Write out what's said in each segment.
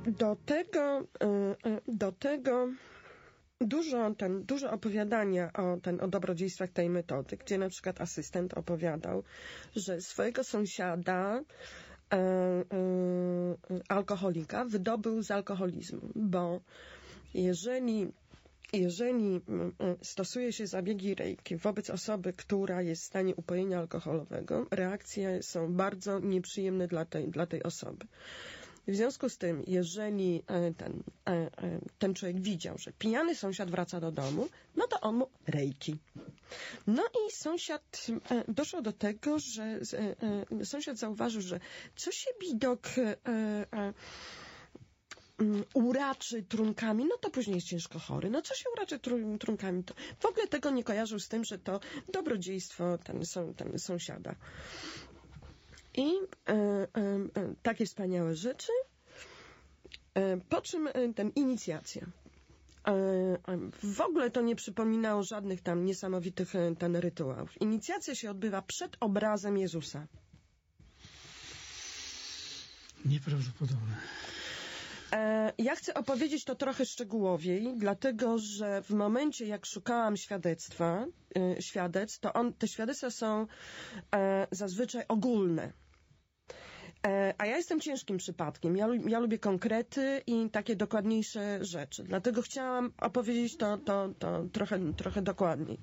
Do tego dużo opowiadania o dobrodziejstwach tej metody, gdzie na przykład asystent opowiadał, że swojego sąsiada alkoholika wydobył z alkoholizmu, bo jeżeli stosuje się zabiegi Reiki wobec osoby, która jest w stanie upojenia alkoholowego, reakcje są bardzo nieprzyjemne dla tej osoby. W związku z tym, jeżeli ten człowiek widział, że pijany sąsiad wraca do domu, no to on mu Reiki. No i sąsiad doszło do tego, że sąsiad zauważył, że co się widok uraczy trunkami, no to później jest ciężko chory. No co się uraczy trunkami? To w ogóle tego nie kojarzył z tym, że to dobrodziejstwo ten sąsiada. I takie wspaniałe rzeczy, po czym inicjacja. W ogóle to nie przypominało żadnych tam niesamowitych rytuałów. Inicjacja się odbywa przed obrazem Jezusa. Nieprawdopodobne. Ja chcę opowiedzieć to trochę szczegółowiej, dlatego, że w momencie, jak szukałam świadectw, to te świadectwa są zazwyczaj ogólne. A ja jestem ciężkim przypadkiem. Ja lubię konkrety i takie dokładniejsze rzeczy. Dlatego chciałam opowiedzieć to trochę dokładniej.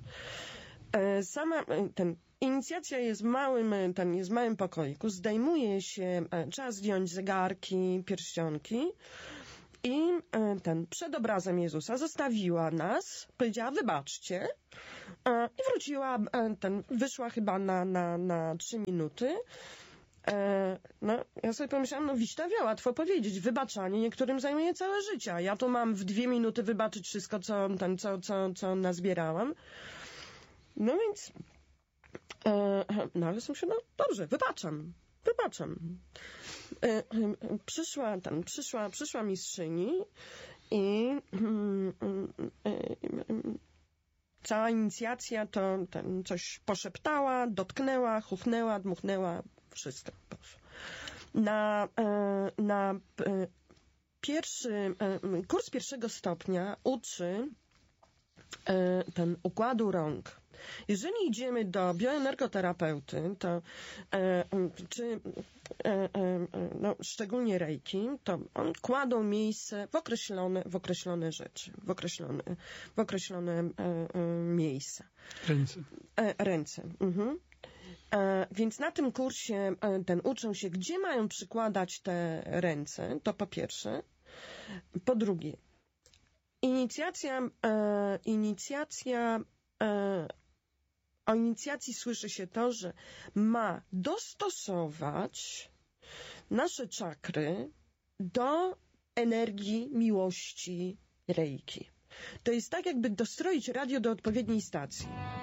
Inicjacja jest w małym pokoiku. Zdejmuje się, trzeba zdjąć zegarki, pierścionki i przed obrazem Jezusa zostawiła nas, powiedziała wybaczcie i wróciła, wyszła chyba na 3 minuty. No, ja sobie pomyślałam, Wiśtawia, łatwo powiedzieć, wybaczanie niektórym zajmuje całe życie, a ja tu mam w 2 minuty wybaczyć wszystko, co nazbierałam. No więc ale sobie myślę, dobrze, wybaczam. Przyszła mistrzyni i cała inicjacja to coś poszeptała, dotknęła, chuchnęła, dmuchnęła, wszystko. Na kurs 1. stopnia uczy układu rąk. Jeżeli idziemy do bioenergoterapeuty, to szczególnie Reiki, to on kładą miejsce w określone rzeczy, w określone miejsca. Ręce. Mhm. Więc na tym kursie uczą się, gdzie mają przykładać te ręce, to po pierwsze. Po drugie, o inicjacji słyszy się to, że ma dostosować nasze czakry do energii miłości Reiki. To jest tak, jakby dostroić radio do odpowiedniej stacji.